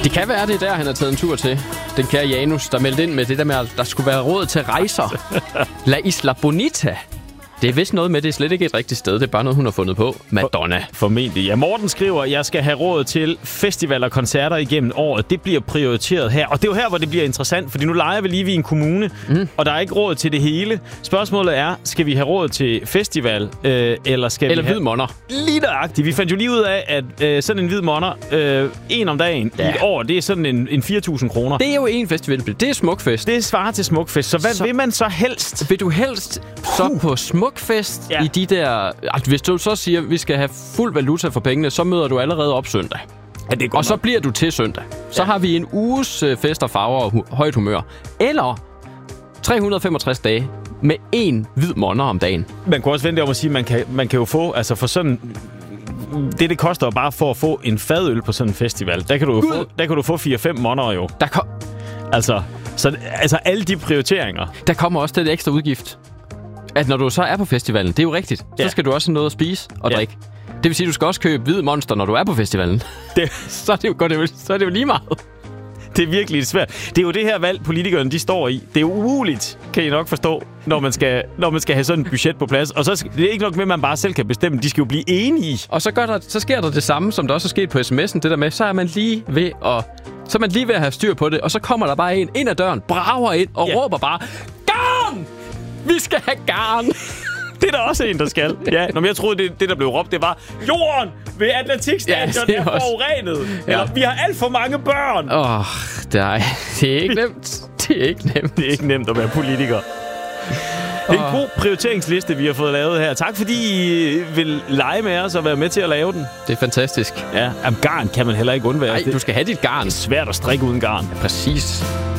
Det kan være, det er der, han har taget en tur til. Den kære Janus, der meldte ind med det der med, at der skulle være råd til rejser. La Isla Bonita. Det er vist noget med, det er slet ikke et rigtigt sted. Det er bare noget, hun har fundet på. Madonna. Formentlig. Ja, Morten skriver, at jeg skal have råd til festivaler og koncerter igennem året. Det bliver prioriteret her. Og det er jo her, hvor det bliver interessant, fordi nu leger vi lige ved en kommune, og der er ikke råd til det hele. Spørgsmålet er, skal vi have råd til festival, eller skal vi have... hvid monner. Lige nøjagtigt. Vi fandt jo lige ud af, at sådan en hvid monner, en om dagen i et år, det er sådan en 4.000 kroner. Det er jo en festival. Det er Smukfest. Det svarer til Smukfest. Så hvad vil man så helst? Vil du helst så på Smukfest i de der... Altså, hvis du så siger, at vi skal have fuld valuta for pengene, så møder du allerede op søndag. Ja, det og så bliver du til søndag. Så har vi en uges fest og farver og højt humør. Eller 365 dage med en hvid monner om dagen. Man kan også vente om at sige, at man kan jo få... Altså for sådan... Det koster bare for at få en fadøl på sådan en festival. Der kan du få 4-5 monner jo. Altså alle de prioriteringer. Der kommer også den ekstra udgift. At når du så er på festivalen, det er jo rigtigt, så skal du også have noget at spise og drikke. Det vil sige, at du skal også købe hvid monster, når du er på festivalen. Så er det jo lige meget. Det er virkelig svært. Det er jo det her valg, politikerne de står i. Det er jo umuligt, kan I nok forstå, når man skal have sådan et budget på plads. Og så det er ikke nok med, at man bare selv kan bestemme. De skal jo blive enige. Og så sker der det samme, som der også er sket på sms'en. Det der med, så er man lige ved at have styr på det. Og så kommer der bare en ind ad døren, brager ind og råber bare, garn! Vi skal have garn! Det er der også en, der skal. Ja. Nå, men jeg troede, det der blev råbt, det var, jorden ved Atlantikstadion er forurenet. Ja. Eller, vi har alt for mange børn. Det er ikke nemt. Det er ikke nemt at være politiker. Det er en god prioriteringsliste, vi har fået lavet her. Tak fordi I vil lege med os og være med til at lave den. Det er fantastisk. Ja, garn kan man heller ikke undvære. Nej, du skal have dit garn. Det er svært at strikke uden garn. Ja, præcis.